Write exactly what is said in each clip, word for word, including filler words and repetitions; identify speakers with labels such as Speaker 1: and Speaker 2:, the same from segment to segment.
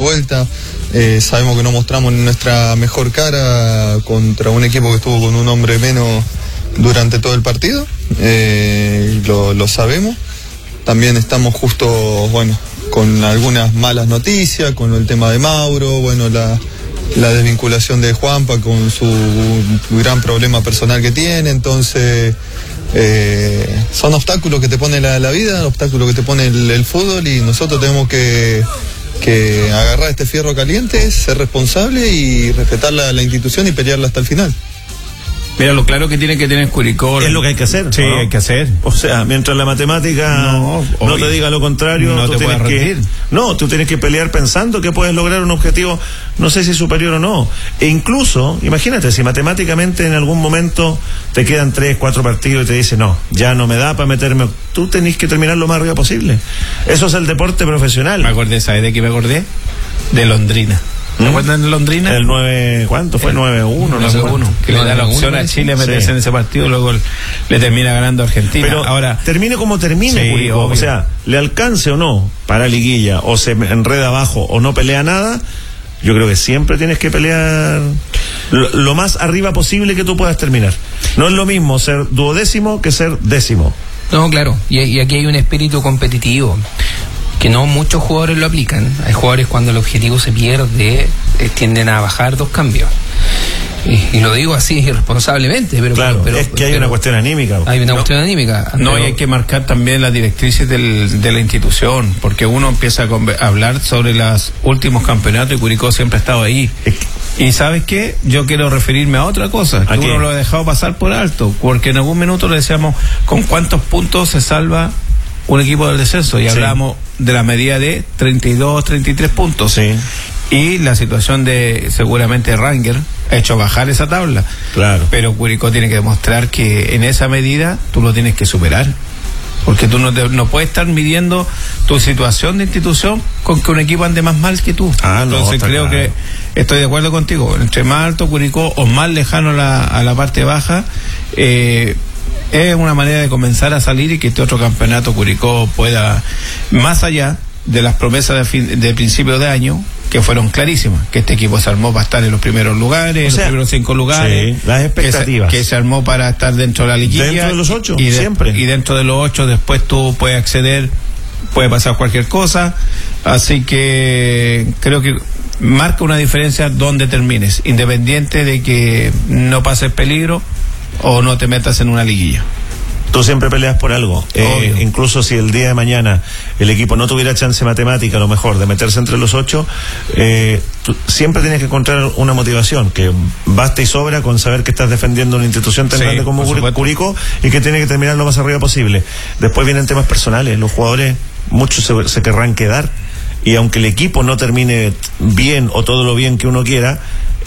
Speaker 1: vuelta. Eh, sabemos que no mostramos nuestra mejor cara contra un equipo que estuvo con un hombre menos durante todo el partido, eh, lo, lo sabemos. También estamos justo, bueno, con algunas malas noticias, con el tema de Mauro, bueno, la, la desvinculación de Juanpa con su gran problema personal que tiene. Entonces eh, son obstáculos que te pone la, la vida, obstáculos que te pone el, el fútbol, y nosotros tenemos que, que agarrar este fierro caliente, ser responsable y respetar la, la institución y pelearla hasta el final.
Speaker 2: Mira lo claro que tiene que tener Curicó.
Speaker 3: Es lo que hay que hacer.
Speaker 2: Sí,
Speaker 3: ¿no?
Speaker 2: hay que hacer.
Speaker 3: O sea, mientras la matemática no, no te diga lo contrario,
Speaker 2: no
Speaker 3: tú
Speaker 2: te
Speaker 3: tienes
Speaker 2: puedes
Speaker 3: que
Speaker 2: rendir.
Speaker 3: No, tú tienes que pelear pensando que puedes lograr un objetivo, no sé si superior o no. E incluso, imagínate, si matemáticamente en algún momento te quedan tres, cuatro partidos y te dicen, no, ya no me da para meterme, tú tenés que terminar lo más arriba posible. Eso es el deporte profesional.
Speaker 2: Me acordé, ¿sabes de qué me acordé? De Londrina. ¿Te
Speaker 3: ¿Mm?
Speaker 2: acuerdas de Londrina?
Speaker 3: El nueve, ¿cuánto fue? nueve uno, no sé cuánto.
Speaker 2: Que le da la opción a Chile a meterse sí. en ese partido, luego le termina ganando a Argentina.
Speaker 3: Pero
Speaker 2: ahora
Speaker 3: termine como termine,
Speaker 2: sí,
Speaker 3: Curicó, o sea, le alcance o no para liguilla, o se enreda abajo o no pelea nada, yo creo que siempre tienes que pelear lo, lo más arriba posible que tú puedas terminar. No es lo mismo ser duodécimo que ser décimo.
Speaker 4: No, claro, y, y aquí hay un espíritu competitivo que no muchos jugadores lo aplican. Hay jugadores, cuando el objetivo se pierde, eh, tienden a bajar dos cambios. Y, y lo digo así irresponsablemente, pero
Speaker 3: claro,
Speaker 4: pero,
Speaker 3: es que hay
Speaker 4: pero,
Speaker 3: una cuestión anímica.
Speaker 4: Hay una
Speaker 2: no,
Speaker 4: cuestión anímica.
Speaker 2: No,
Speaker 4: pero,
Speaker 2: y hay que marcar también las directrices del, de la institución, porque uno empieza a, conver- a hablar sobre los últimos campeonatos y Curicó siempre ha estado ahí. Y ¿sabes qué? Yo quiero referirme a otra cosa, que uno lo ha dejado pasar por alto, porque en algún minuto le decíamos con cuántos puntos se salva un equipo del descenso, y sí. hablamos de la medida de treinta y dos, treinta y tres puntos.
Speaker 3: Sí.
Speaker 2: Y la situación de, seguramente, Ranger ha hecho bajar esa tabla.
Speaker 3: Claro.
Speaker 2: Pero Curicó tiene que demostrar que en esa medida tú lo tienes que superar. Porque tú no, te, no puedes estar midiendo tu situación de institución con que un equipo ande más mal que tú.
Speaker 3: Ah, no,
Speaker 2: Entonces creo
Speaker 3: claro.
Speaker 2: que estoy de acuerdo contigo. Entre más alto Curicó o más lejano a la, a la parte baja, eh, es una manera de comenzar a salir y que este otro campeonato Curicó pueda, más allá de las promesas de, fin, de principio de año, que fueron clarísimas, que este equipo se armó para estar en los primeros lugares, en los primeros cinco lugares,
Speaker 3: sí, las expectativas,
Speaker 2: que se, que se armó para estar dentro de la liguilla,
Speaker 3: dentro de los ocho,
Speaker 2: y de,
Speaker 3: siempre,
Speaker 2: y dentro de los ocho después tú puedes acceder, puede pasar cualquier cosa, así que creo que marca una diferencia donde termines, independiente de que no pases peligro o no te metas en una liguilla.
Speaker 3: Tú siempre peleas por algo, eh, incluso si el día de mañana el equipo no tuviera chance matemática, a lo mejor, de meterse entre los ocho, eh, tú siempre tienes que encontrar una motivación, que basta y sobra con saber que estás defendiendo una institución tan sí, grande como Curicó y que tiene que terminar lo más arriba posible. Después vienen temas personales, los jugadores, muchos se, se querrán quedar, y aunque el equipo no termine bien o todo lo bien que uno quiera,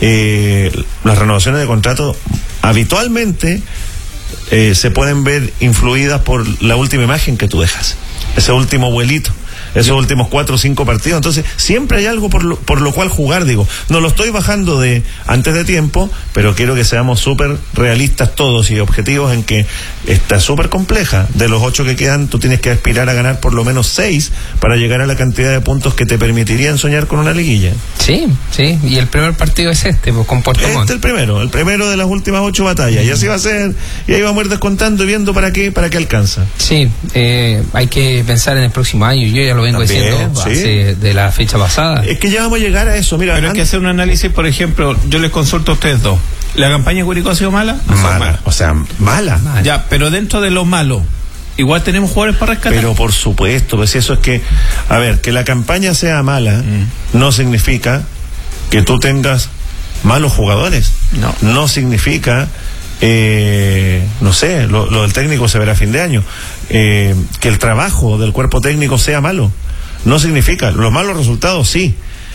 Speaker 3: eh, las renovaciones de contrato habitualmente Eh, se pueden ver influidas por la última imagen que tú dejas, ese último vuelito, esos últimos cuatro o cinco partidos. Entonces siempre hay algo por lo, por lo cual jugar. Digo, no lo estoy bajando de antes de tiempo, pero quiero que seamos súper realistas todos y objetivos en que está súper compleja. De los ocho que quedan, tú tienes que aspirar a ganar por lo menos seis para llegar a la cantidad de puntos que te permitirían soñar con una liguilla.
Speaker 4: Sí, sí, y el primer partido es este, pues, con Puerto Montt.
Speaker 3: Este es el primero, el primero de las últimas ocho batallas, y así va a ser, y ahí vamos a ir descontando y viendo para qué, para qué alcanza.
Speaker 4: Sí, eh, hay que pensar en el próximo año, yo ya lo vengo
Speaker 3: También,
Speaker 4: diciendo
Speaker 3: sí.
Speaker 4: hace de la fecha pasada.
Speaker 3: Es que ya vamos a llegar a eso, mira.
Speaker 2: Pero hay que hacer un análisis, por ejemplo, yo les consulto a ustedes dos. ¿La campaña de Curicó ha sido mala?
Speaker 3: Mala, mala. O sea, mala.
Speaker 2: mala. Ya, pero dentro de lo malo, igual tenemos jugadores para rescatar.
Speaker 3: Pero por supuesto, pues eso es que, a ver, que la campaña sea mala mm. no significa que tú tengas malos jugadores.
Speaker 2: No.
Speaker 3: No significa, eh, no sé, lo, lo del técnico se verá a fin de año, eh, que el trabajo del cuerpo técnico sea malo. No significa, los malos resultados sí,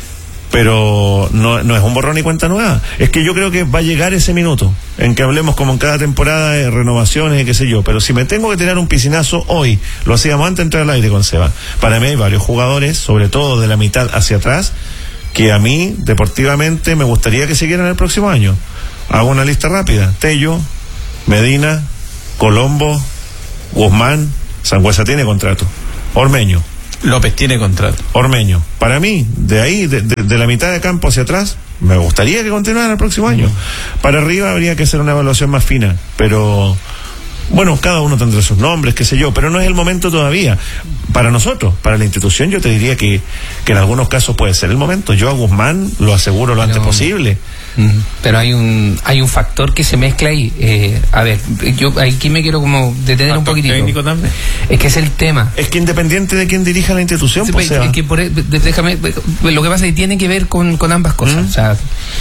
Speaker 3: pero no, no es un borrón y cuenta nueva. Es que yo creo que va a llegar ese minuto en que hablemos como en cada temporada de renovaciones y qué sé yo, pero si me tengo que tirar un piscinazo hoy, lo hacíamos antes de entrar al aire con Seba, para mí hay varios jugadores, sobre todo de la mitad hacia atrás, que a mí deportivamente me gustaría que siguieran el próximo año. Hago una lista rápida: Tello, Medina, Colombo, Guzmán, Sangüesa tiene contrato, Ormeño,
Speaker 2: López tiene contrato.
Speaker 3: Ormeño, para mí, de ahí, de, de, de la mitad de campo hacia atrás, me gustaría que continuara el próximo año. Mm. Para arriba habría que hacer una evaluación más fina, pero bueno, cada uno tendrá sus nombres, qué sé yo, pero no es el momento todavía. Para nosotros, para la institución, yo te diría que, que en algunos casos puede ser el momento. Yo a Guzmán lo aseguro lo pero, antes posible.
Speaker 4: Pero hay un hay un factor que se mezcla ahí. Eh, a ver, yo aquí me quiero como detener factor un poquitito.
Speaker 2: Técnico también.
Speaker 4: Es que es el tema.
Speaker 3: Es que independiente de quién dirija la institución,
Speaker 4: sí,
Speaker 3: pues,
Speaker 4: es que por, déjame, lo que pasa es que tiene que ver con, con ambas cosas. ¿Mm? O sea,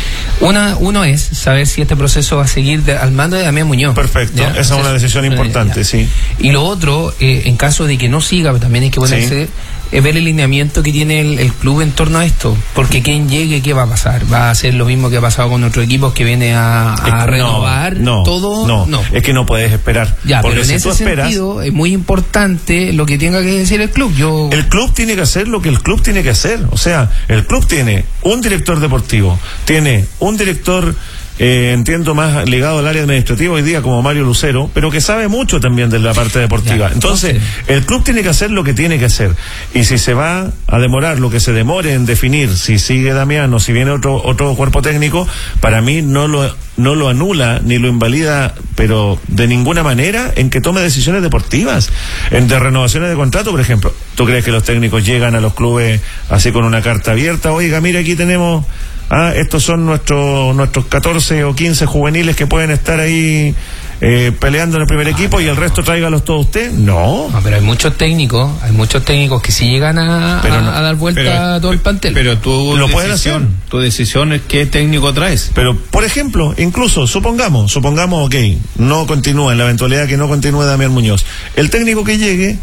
Speaker 4: una, uno es saber si este proceso va a seguir de, al mando de Damián Muñoz.
Speaker 3: Perfecto, ¿ya? Esa es una decisión importante, ya. Sí.
Speaker 4: Y lo otro, eh, en caso de que no siga, también hay que ponerse... Sí. Es ver el lineamiento que tiene el, el club en torno a esto, porque quien llegue, ¿qué va a pasar? ¿Va a ser lo mismo que ha pasado con otros equipos que viene a, a
Speaker 3: no,
Speaker 4: renovar
Speaker 3: no,
Speaker 4: todo?
Speaker 3: No, no, es que no puedes esperar.
Speaker 4: Ya,
Speaker 3: porque
Speaker 4: pero en
Speaker 3: si
Speaker 4: ese
Speaker 3: tú esperas,
Speaker 4: sentido es muy importante lo que tenga que decir el club. Yo...
Speaker 3: El club tiene que hacer lo que el club tiene que hacer. O sea, el club tiene un director deportivo, tiene un director... Eh, entiendo más ligado al área administrativa hoy día como Mario Lucero, pero que sabe mucho también de la parte deportiva. Entonces, el club tiene que hacer lo que tiene que hacer. Y si se va a demorar lo que se demore en definir si sigue Damián o si viene otro otro cuerpo técnico, para mí no lo no lo anula ni lo invalida, pero de ninguna manera en que tome decisiones deportivas, en de renovaciones de contrato, por ejemplo. ¿Tú crees que los técnicos llegan a los clubes así con una carta abierta? Oiga, mira, aquí tenemos... Ah, estos son nuestros nuestros catorce o quince juveniles que pueden estar ahí eh, peleando en el primer ah, equipo y el resto tráigalos todos usted. No.
Speaker 4: no. Pero hay muchos técnicos, hay muchos técnicos que sí llegan a, a, no, a dar vuelta pero, a todo el plantel.
Speaker 2: Pero tu
Speaker 3: lo
Speaker 2: decisión, tu decisión es qué técnico traes.
Speaker 3: Pero, por ejemplo, incluso, supongamos, supongamos, ok, no continúa, en la eventualidad que no continúe Damián Muñoz. El técnico que llegue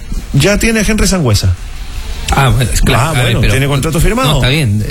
Speaker 3: ya tiene a Henry Sangüesa.
Speaker 4: Ah, bueno, es claro.
Speaker 3: Ah, bueno, ver, pero, ¿tiene contrato firmado?
Speaker 4: No, está bien.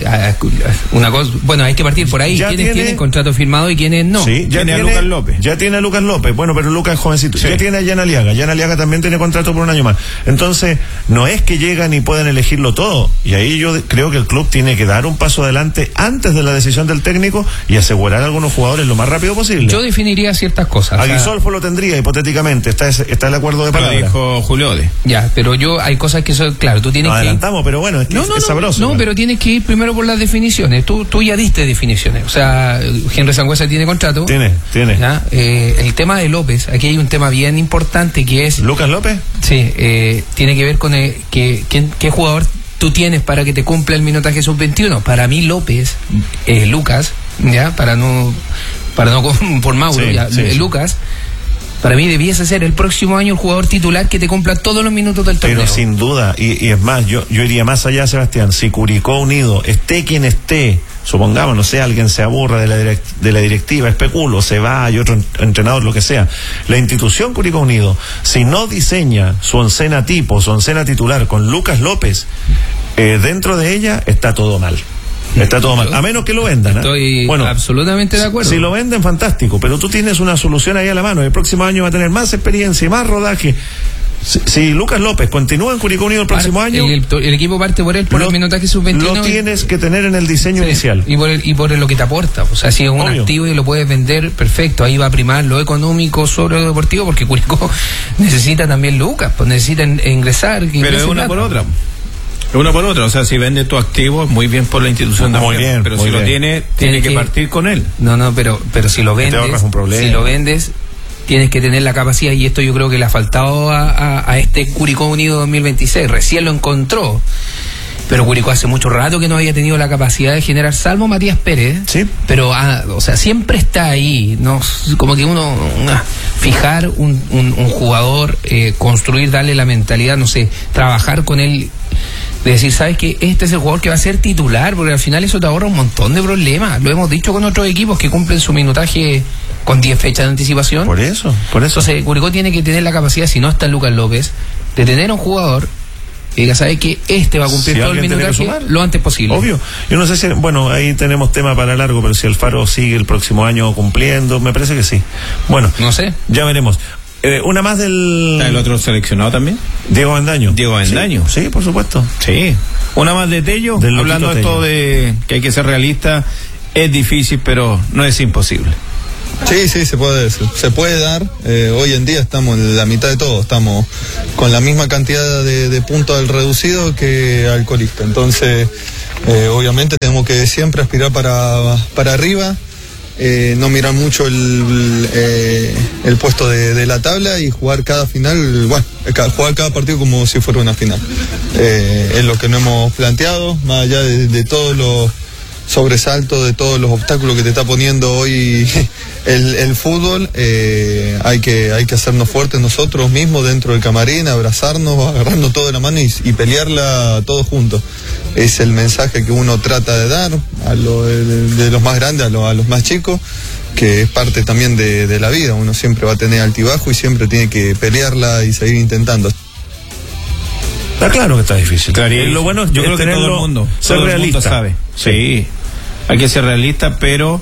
Speaker 4: Una cosa, bueno, hay que partir por ahí. ¿Quiénes tiene, tienen contrato firmado y quiénes no?
Speaker 3: Sí, ya tiene, tiene a Lucas López. Ya tiene a Lucas López. Bueno, pero Lucas es jovencito. Sí. Ya tiene a Jan Aliaga. Jan Aliaga también tiene contrato por un año más. Entonces, no es que llegan y puedan elegirlo todo. Y ahí yo creo que el club tiene que dar un paso adelante antes de la decisión del técnico y asegurar a algunos jugadores lo más rápido posible.
Speaker 4: Yo definiría ciertas cosas.
Speaker 3: Aguisolfo o sea, lo tendría, hipotéticamente. Está, está el acuerdo de palabra.
Speaker 2: Lo dijo Julio de.
Speaker 4: Ya, pero yo, hay cosas que son, claro, tú tienes
Speaker 3: Nos
Speaker 4: que...
Speaker 3: adelantamos, pero bueno, es que
Speaker 4: no,
Speaker 3: es,
Speaker 4: no,
Speaker 3: es sabroso.
Speaker 4: No,
Speaker 3: bueno.
Speaker 4: pero tienes que ir primero por las definiciones. Tú, tú ya diste definiciones. O sea, Henry Sangüesa tiene contrato.
Speaker 3: Tiene, tiene.
Speaker 4: ¿Ya? Eh, el tema de López, aquí hay un tema bien importante que es...
Speaker 3: ¿Lucas López?
Speaker 4: Sí, eh, tiene que ver con el, que, que, qué jugador tú tienes para que te cumpla el minutaje sub veintiuno. Para mí López, eh, Lucas, ya, para no, para no por Mauro,
Speaker 3: sí,
Speaker 4: ya,
Speaker 3: sí,
Speaker 4: eh,
Speaker 3: sí.
Speaker 4: Lucas, para mí debiese ser el próximo año el jugador titular que te cumpla todos los minutos del torneo.
Speaker 3: Pero sin duda, y, y es más, yo, yo iría más allá, Sebastián, si Curicó Unido, esté quien esté, supongamos, no sé, alguien se aburra de la, direct, de la directiva, especulo, se va, hay otro entrenador, lo que sea, la institución Curicó Unido, si no diseña su oncena tipo, su oncena titular con Lucas López, eh, dentro de ella está todo mal. Está todo mal, a menos que lo vendan. ¿eh?
Speaker 4: Estoy bueno, absolutamente de acuerdo.
Speaker 3: Si lo venden, fantástico, pero tú tienes una solución ahí a la mano. El próximo año va a tener más experiencia y más rodaje. Si, si Lucas López continúa en Curicó Unido el próximo
Speaker 4: Par,
Speaker 3: año,
Speaker 4: el, el equipo parte por él por lo, el minutaje sub veintiuno.
Speaker 3: Lo tienes que tener en el diseño sí, inicial.
Speaker 4: Y por, el, y por lo que te aporta. O sea, si es un Obvio. activo y lo puedes vender, perfecto. Ahí va a primar lo económico sobre lo deportivo, porque Curicó necesita también Lucas, pues necesita ingresar.
Speaker 2: Pero es una por otra. Una por otra, o sea, si vende tu activo, muy bien por la institución
Speaker 3: muy
Speaker 2: también,
Speaker 3: bien,
Speaker 2: pero
Speaker 3: muy
Speaker 2: si
Speaker 3: bien.
Speaker 2: lo tiene, tiene que, que partir con él.
Speaker 4: No, no, pero pero si lo vendes, si lo vendes, tienes que tener la capacidad, y esto yo creo que le ha faltado a, a, a este Curicó Unido dos mil veintiséis, recién lo encontró. Pero Curicó hace mucho rato que no había tenido la capacidad de generar, salvo Matías Pérez.
Speaker 3: Sí.
Speaker 4: Pero, ah, o sea, siempre está ahí, no, como que uno, una, fijar un, un, un jugador, eh, construir, darle la mentalidad, no sé, trabajar con él, de decir, ¿sabes qué? Este es el jugador que va a ser titular, porque al final eso te ahorra un montón de problemas. Lo hemos dicho con otros equipos que cumplen su minutaje con diez fechas de anticipación.
Speaker 3: Por eso, por eso.
Speaker 4: Entonces, Curicó tiene que tener la capacidad, si no está Lucas López, de tener un jugador y ya sabe que este va a cumplir si todo el minutaje lo antes posible.
Speaker 3: Obvio. Yo no sé si, bueno, ahí tenemos tema para largo, pero si Alfaro sigue el próximo año cumpliendo, me parece que sí. Bueno,
Speaker 4: no sé.
Speaker 3: Ya veremos. Eh, una más del...
Speaker 2: ¿El otro seleccionado también?
Speaker 3: Diego Avendaño.
Speaker 2: Diego Avendaño.
Speaker 3: Sí, sí, por supuesto.
Speaker 2: Sí. Una más de Tello,
Speaker 3: del
Speaker 2: hablando de esto de que hay que ser realista, es difícil, pero no es imposible.
Speaker 1: Sí, sí, se puede, se, se puede dar. Eh, hoy en día estamos en la mitad de todo, estamos con la misma cantidad de, de puntos al reducido que al colista. Entonces, eh, obviamente tenemos que siempre aspirar para, para arriba, eh, no mirar mucho el, eh, el puesto de, de la tabla y jugar cada final, bueno, jugar cada partido como si fuera una final. Eh, es lo que nos hemos planteado, más allá de, de todos los sobresaltos, de todos los obstáculos que te está poniendo hoy el, el fútbol, eh, hay que hay que hacernos fuertes nosotros mismos dentro del camarín, abrazarnos, agarrarnos todo de la mano y, y pelearla todos juntos. Es el mensaje que uno trata de dar a lo, de, de los más grandes a, lo, a los más chicos, que es parte también de, de la vida. Uno siempre va a tener altibajo y siempre tiene que pelearla y seguir intentando.
Speaker 3: Está claro que está difícil.
Speaker 2: Claro, y lo bueno, yo creo que todo el mundo,
Speaker 3: ser
Speaker 2: todo el
Speaker 3: realista.
Speaker 2: mundo sabe. Sí, hay que ser realista, pero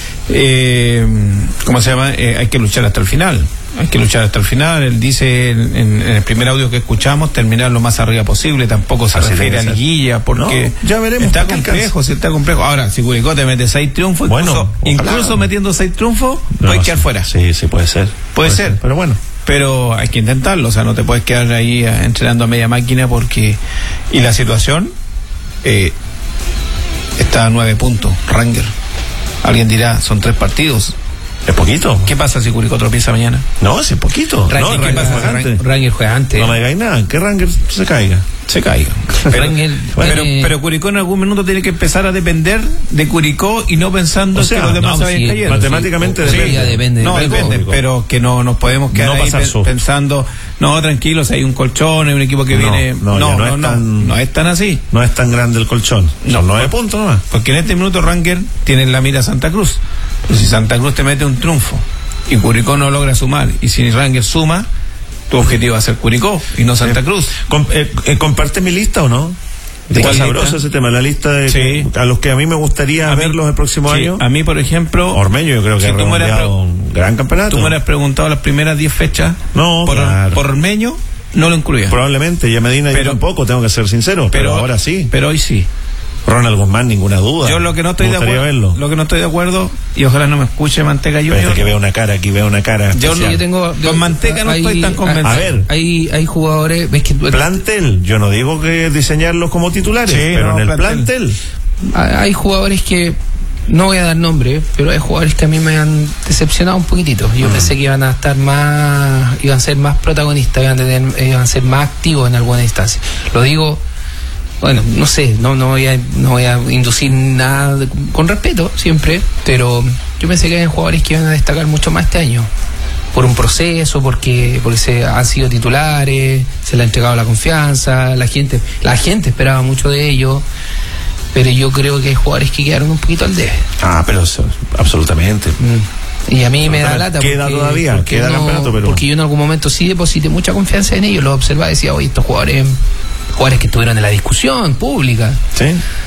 Speaker 2: eh, ¿cómo se llama? Eh, hay que luchar hasta el final. Hay que luchar hasta el final. Él dice en, en el primer audio que escuchamos, terminar lo más arriba posible. Tampoco se
Speaker 3: Así
Speaker 2: refiere a liguilla, porque
Speaker 3: no, ya veremos,
Speaker 2: está complejo, sí, está complejo. Ahora, si Curicó te mete seis triunfos,
Speaker 3: bueno,
Speaker 2: incluso, incluso metiendo seis triunfos,
Speaker 3: no,
Speaker 2: puedes quedar fuera.
Speaker 3: Sí, sí, puede ser.
Speaker 2: Puede, puede ser. ser,
Speaker 3: pero bueno.
Speaker 2: Pero hay que intentarlo, o sea, no te puedes quedar ahí a, entrenando a media máquina porque... Y la situación eh, está a nueve puntos, Ranger. Alguien dirá, son tres partidos.
Speaker 3: ¿Es poquito?
Speaker 2: ¿Qué pasa si Curicó tropieza mañana?
Speaker 3: No, es poquito.
Speaker 4: Ranger,
Speaker 3: no,
Speaker 4: ¿qué
Speaker 3: Ranger
Speaker 4: pasa?
Speaker 3: juega antes.
Speaker 4: Ranger juega antes.
Speaker 3: No me digáis nada, que Ranger se caiga.
Speaker 2: Se caiga. Pero,
Speaker 4: Ranger,
Speaker 2: pero,
Speaker 4: eh,
Speaker 2: pero Curicó en algún minuto tiene que empezar a depender de Curicó y no pensando
Speaker 3: O sea,
Speaker 2: que los demás
Speaker 4: no,
Speaker 2: se vayan
Speaker 4: sí,
Speaker 2: cayendo.
Speaker 3: matemáticamente
Speaker 4: sí,
Speaker 3: depende.
Speaker 4: ya depende.
Speaker 2: No,
Speaker 4: de
Speaker 2: depende,
Speaker 3: todo.
Speaker 2: pero que no nos podemos quedar
Speaker 3: No
Speaker 2: ahí
Speaker 3: pasar
Speaker 2: pe-
Speaker 3: susto.
Speaker 2: pensando, no, tranquilos, hay un colchón, hay un equipo que
Speaker 3: No,
Speaker 2: viene...
Speaker 3: no, ya no es tan-
Speaker 2: no es tan así.
Speaker 3: No es tan grande el colchón.
Speaker 2: No,
Speaker 3: Son nueve puntos nomás.
Speaker 2: Porque en este minuto Ranger tiene en la mira a Santa Cruz. Pero si Santa Cruz te mete un triunfo y Curicó no logra sumar, y si Ranger suma, tu objetivo va a ser Curicó y no Santa Cruz.
Speaker 3: Com- eh, eh, ¿Comparte mi lista o no?
Speaker 2: ¿De
Speaker 3: Está
Speaker 2: cuál
Speaker 3: sabroso
Speaker 2: lista?
Speaker 3: ese tema, la lista de
Speaker 2: Sí.
Speaker 3: a los que a mí me gustaría
Speaker 2: A mí-
Speaker 3: verlos el próximo
Speaker 2: sí,
Speaker 3: año.
Speaker 2: a mí, por ejemplo,
Speaker 3: Ormeño, yo creo que
Speaker 2: si
Speaker 3: ha
Speaker 2: tú me hubieras
Speaker 3: redondeado
Speaker 2: pre-
Speaker 3: un gran campeonato.
Speaker 2: tú me hubieras preguntado las primeras diez fechas,
Speaker 3: No,
Speaker 2: por,
Speaker 3: claro.
Speaker 2: por Ormeño no lo incluía.
Speaker 3: Probablemente, ya Medina
Speaker 2: Pero-
Speaker 3: yo tampoco, tengo que ser sincero, pero,
Speaker 2: pero
Speaker 3: ahora sí.
Speaker 2: Pero hoy sí.
Speaker 3: Ronald Guzmán, ninguna duda.
Speaker 2: Yo lo que no estoy
Speaker 3: Me
Speaker 2: de
Speaker 3: gustaría
Speaker 2: acuerdo,
Speaker 3: verlo.
Speaker 2: lo que no estoy de acuerdo, y ojalá no me escuche Manteca Junior.
Speaker 3: Espérate que veo una cara, aquí veo una cara.
Speaker 2: Yo
Speaker 3: especial.
Speaker 2: no-
Speaker 4: yo tengo, yo-
Speaker 2: Con Manteca no
Speaker 4: hay-
Speaker 2: estoy tan convencido.
Speaker 3: A ver.
Speaker 4: Hay, hay jugadores, ves que tú-
Speaker 3: Plantel, yo no digo que diseñarlos como titulares,
Speaker 2: Sí,
Speaker 3: pero
Speaker 2: no,
Speaker 3: en el
Speaker 2: plantel.
Speaker 3: plantel.
Speaker 4: hay jugadores que, no voy a dar nombre, pero hay jugadores que a mí me han decepcionado un poquitito. Yo
Speaker 3: Mm.
Speaker 4: pensé que iban a estar más, iban a ser más protagonistas, iban a, tener, iban a ser más activos en alguna instancia. Lo digo, bueno, no sé, no, no voy a, no voy a inducir nada, de- con respeto siempre, pero yo pensé que había jugadores que iban a destacar mucho más este año. Por un proceso, porque porque se han sido titulares, se le ha entregado la confianza, la gente, la gente esperaba mucho de ellos. Pero yo creo que hay jugadores que quedaron un poquito al debe.
Speaker 3: Ah, pero eso, absolutamente.
Speaker 4: Mm. Y a mí me da lata.
Speaker 3: Queda
Speaker 4: porque-
Speaker 3: todavía,
Speaker 4: porque
Speaker 3: queda
Speaker 4: uno-
Speaker 3: campeonato, pero-
Speaker 4: Porque yo en algún momento sí deposité mucha confianza en ellos, los observaba y decía, oye, estos jugadores, jugadores que estuvieron en la discusión pública.
Speaker 3: ¿Sí?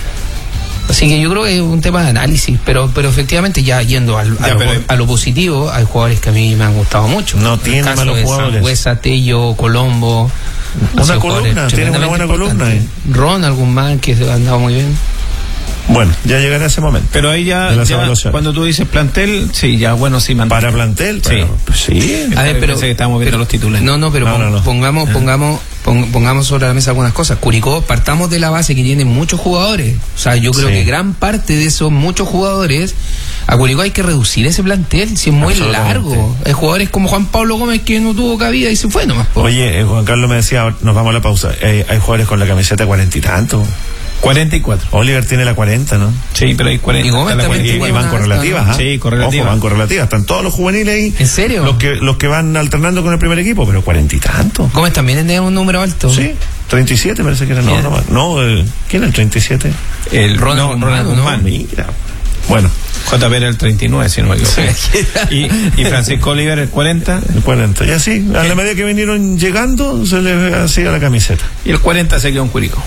Speaker 4: Así que yo creo que es un tema de análisis, pero pero efectivamente ya yendo al, a,
Speaker 2: Ya,
Speaker 4: lo,
Speaker 2: pero-
Speaker 4: a lo positivo, hay jugadores que a mí me han gustado mucho.
Speaker 3: No
Speaker 4: El
Speaker 3: tiene
Speaker 4: caso
Speaker 3: malos
Speaker 4: de
Speaker 3: jugadores.
Speaker 4: Sangüesa, Tello, Colombo.
Speaker 3: Una
Speaker 4: han sido
Speaker 3: columna,
Speaker 4: jugadores
Speaker 3: tiene una
Speaker 4: tremendamente
Speaker 3: buena columna,
Speaker 4: importantes. Ron, algún man que se ha andado muy bien.
Speaker 3: Bueno, ya llegará ese momento.
Speaker 2: Pero ahí ya,
Speaker 3: De las
Speaker 2: ya
Speaker 3: evaluaciones.
Speaker 2: cuando tú dices plantel, sí, ya bueno, sí, Manteca.
Speaker 3: Para plantel,
Speaker 2: Sí.
Speaker 3: pero, pues sí.
Speaker 4: A ver, pero
Speaker 2: Pensé que estábamos viendo
Speaker 4: pero-
Speaker 2: los titulares.
Speaker 4: No, no, pero
Speaker 3: No,
Speaker 4: pon-
Speaker 3: no, no.
Speaker 4: pongamos, pongamos, pon- pongamos sobre la mesa algunas cosas. Curicó, partamos de la base que tiene muchos jugadores. O sea, yo creo
Speaker 3: Sí.
Speaker 4: que gran parte de esos muchos jugadores, a Curicó hay que reducir ese plantel, si es muy
Speaker 3: Absolutamente.
Speaker 4: largo. Hay jugadores como Juan Pablo Gómez que no tuvo cabida y se fue nomás. po.
Speaker 3: Oye, eh, Juan Carlos me decía, nos vamos a la pausa, eh, hay jugadores con la camiseta cuarenta y tanto.
Speaker 2: cuarenta y cuatro.
Speaker 3: Oliver tiene la cuarenta, ¿no?
Speaker 2: Sí, pero hay cuarenta.
Speaker 4: Y Gómez
Speaker 2: está la
Speaker 4: también
Speaker 3: Y,
Speaker 2: cuarenta.
Speaker 3: y
Speaker 4: tiene
Speaker 3: van
Speaker 4: una
Speaker 3: correlativas,
Speaker 2: alta,
Speaker 3: ¿ah?
Speaker 2: ¿no? Sí, correlativa.
Speaker 3: Ojo, van correlativas. Están todos los juveniles ahí.
Speaker 4: ¿En serio?
Speaker 3: Los que, los que van alternando con el primer equipo, pero cuarenta y tanto.
Speaker 4: Gómez también tiene un número alto.
Speaker 3: Sí, treinta y siete parece que era. No,
Speaker 4: Bien.
Speaker 3: no, no eh, ¿quién era el treinta y siete?
Speaker 2: El
Speaker 4: Ronald
Speaker 2: no,
Speaker 4: Guzmán,
Speaker 2: Ronald
Speaker 4: ¿no?
Speaker 2: Guzmán.
Speaker 3: Mira. Bueno,
Speaker 2: J P era el treinta y nueve, si no me equivoco. y, y Francisco Oliver el cuarenta.
Speaker 3: el cuarenta. Y así, a la medida que vinieron llegando, se les hacía la camiseta.
Speaker 2: Y el cuarenta se quedó en Curicó.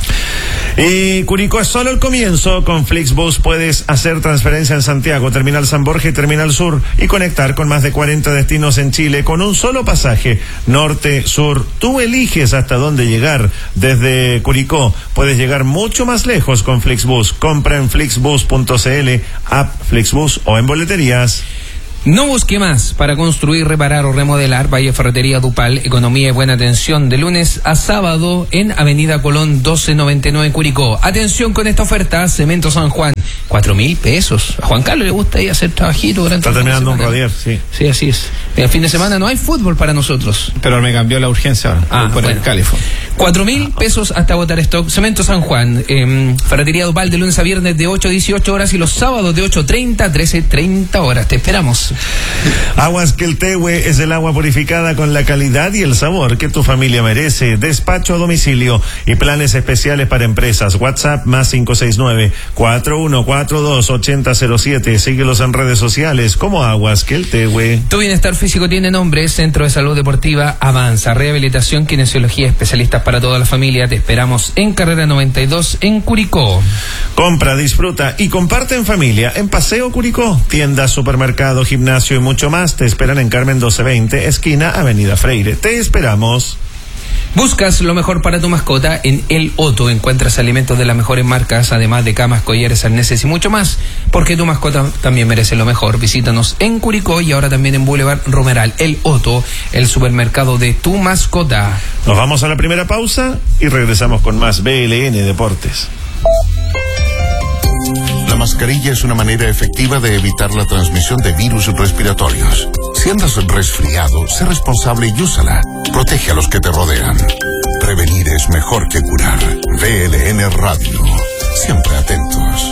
Speaker 3: Y Curicó es solo el comienzo. Con Flixbus puedes hacer transferencia en Santiago, Terminal San Borja y Terminal Sur y conectar con más de cuarenta destinos en Chile con un solo pasaje, norte, sur. Tú eliges hasta dónde llegar. Desde Curicó puedes llegar mucho más lejos con Flixbus. Compra en flixbus punto c l, app Flixbus o en boleterías.
Speaker 4: No busque más para construir, reparar o remodelar. Vaya Ferretería Dupal, economía y buena atención de lunes a sábado en Avenida Colón doce noventa y nueve en Curicó. Atención con esta oferta, Cemento San Juan, cuatro mil pesos. A Juan Carlos le gusta ir a hacer trabajito durante
Speaker 3: Está terminando un rodier, sí.
Speaker 4: Sí, así es. El fin de semana no hay fútbol para nosotros.
Speaker 2: Pero me cambió la urgencia
Speaker 4: ah,
Speaker 2: por
Speaker 4: bueno.
Speaker 2: el Califón.
Speaker 4: Cuatro mil pesos hasta botar stock. Cemento San Juan, eh, Ferretería Dupal de lunes a viernes de ocho a dieciocho horas y los sábados de ocho treinta a trece treinta horas. Te esperamos.
Speaker 3: Aguas Queltehue es el agua purificada con la calidad y el sabor que tu familia merece. Despacho a domicilio y planes especiales para empresas. WhatsApp más cinco seis nueve, cuatro uno cuatro dos, ocho cero cero siete. Síguelos en redes sociales como Aguas Queltehue.
Speaker 4: Tu bienestar físico tiene nombre. Centro de Salud Deportiva Avanza. Rehabilitación, kinesiología, especialistas para toda la familia. Te esperamos en Carrera noventa y dos en Curicó.
Speaker 3: Compra, disfruta y comparte en familia en Paseo Curicó. Tiendas, supermercado, gimnasio y mucho más te esperan en Carmen doce veinte, esquina Avenida Freire. Te esperamos.
Speaker 4: Buscas lo mejor para tu mascota en El Otto. Encuentras alimentos de las mejores marcas, además de camas, collares, arneses y mucho más, porque tu mascota también merece lo mejor. Visítanos en Curicó y ahora también en Boulevard Romeral. El Otto, el supermercado de tu mascota.
Speaker 3: Nos vamos a la primera pausa y regresamos con más B L N Deportes.
Speaker 5: La mascarilla es una manera efectiva de evitar la transmisión de virus respiratorios. Si andas resfriado, sé responsable y úsala. Protege a los que te rodean. Prevenir es mejor que curar. B L N Radio. Siempre atentos.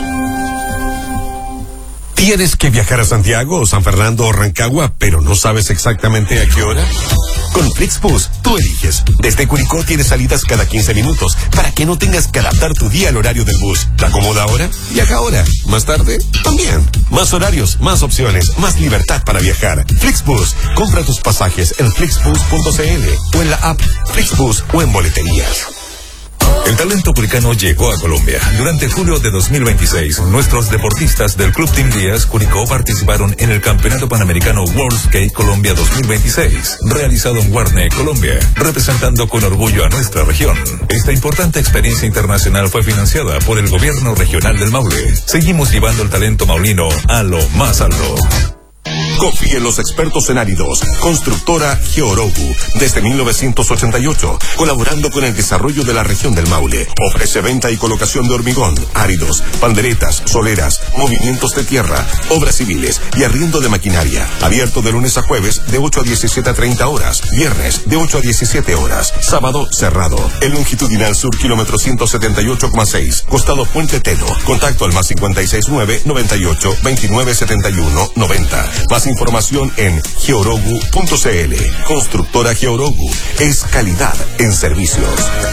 Speaker 6: ¿Tienes que viajar a Santiago o San Fernando o Rancagua, pero no sabes exactamente a qué hora? Con Flixbus, tú eliges. Desde Curicó tienes salidas cada quince minutos para que no tengas que adaptar tu día al horario del bus. ¿Te acomoda ahora? Viaja ahora. ¿Más tarde? También. Más horarios, más opciones, más libertad para viajar. Flixbus. Compra tus pasajes en flixbus punto c l o en la app Flixbus o en boleterías.
Speaker 7: El talento curicano llegó a Colombia. Durante julio de dos mil veintiséis, nuestros deportistas del Club Team Díaz Curicó participaron en el Campeonato Panamericano World Skate Colombia dos mil veintiséis, realizado en Guarne, Colombia, representando con orgullo a nuestra región. Esta importante experiencia internacional fue financiada por el Gobierno Regional del Maule. Seguimos llevando el talento maulino a lo más alto.
Speaker 6: Confíe en los expertos en áridos. Constructora Georogu, desde mil novecientos ochenta y ocho, colaborando con el desarrollo de la región del Maule. Ofrece venta y colocación de hormigón, áridos, panderetas, soleras, movimientos de tierra, obras civiles y arriendo de maquinaria. Abierto de lunes a jueves de ocho a diecisiete a treinta horas, viernes de ocho a diecisiete horas, sábado cerrado. El longitudinal sur, kilómetro ciento setenta y ocho coma seis, costado Puente Teno. Contacto al más cincuenta y seis nueve, noventa y ocho, veintinueve setenta y uno, noventa. Más información en georogu punto c l. Constructora Georogu es calidad en servicios.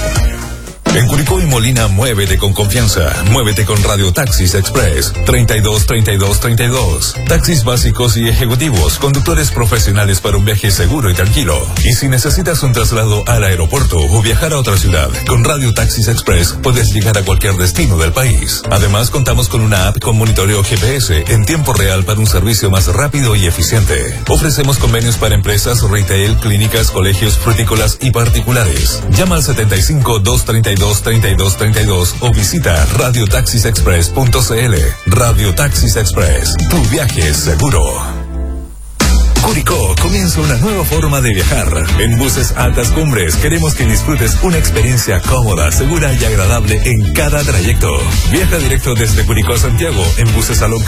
Speaker 7: En Curicó y Molina, muévete con confianza. Muévete con Radio Taxis Express. treinta y dos, treinta y dos, treinta y dos. Taxis básicos y ejecutivos. Conductores profesionales para un viaje seguro y tranquilo. Y si necesitas un traslado al aeropuerto o viajar a otra ciudad, con Radio Taxis Express puedes llegar a cualquier destino del país. Además, contamos con una app con monitoreo G P S en tiempo real para un servicio más rápido y eficiente. Ofrecemos convenios para empresas, retail, clínicas, colegios, frutícolas y particulares. Llama al setenta y cinco, doscientos treinta y dos, treinta y dos, treinta y dos o visita radio taxis express punto c l. Radio Taxis Express, tu viaje es seguro. Curicó comienza una nueva forma de viajar. En Buses Altas Cumbres queremos que disfrutes una experiencia cómoda, segura y agradable en cada trayecto. Viaja directo desde Curicó a Santiago en Buses Alonca